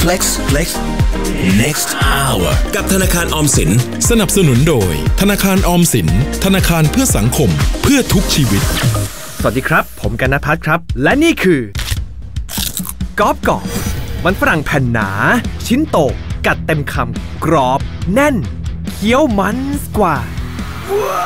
Flex Next Hour กับธนาคารออมสินสนับสนุนโดยธนาคารออมสินธนาคารเพื่อสังคมเพื่อทุกชีวิตสวัสดีครับผมกันณภัทรครับและนี่คือกรอบมันฝรั่งแผ่นหนาชิ้นโตกัดเต็มคำกรอบแน่นเคี้ยวมันกว่า